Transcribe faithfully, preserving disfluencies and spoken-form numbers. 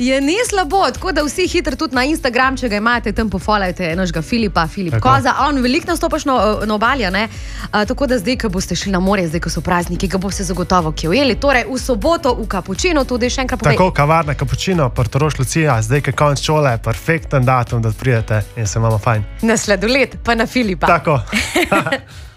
Je ni slabo, tako da vsi hitro tudi na Instagram, če ga imate, tam pofolajte našega Filipa, Filip tako. Koza. On veliko nastopaš na, na obalju, ne? A, tako da zdaj, ko boste šli na morje, zdaj, ko so prazniki, ga boste zagotovo kje ujeli. Torej, v soboto v Kapučinu, tudi še enkrat povej. Tako, kavarna Kapučino, Portorož, Lucija, zdaj, ko konc šole, perfekten datum, da pridete in se imamo fajn. Na sladoled, pa na Filipa. Tako.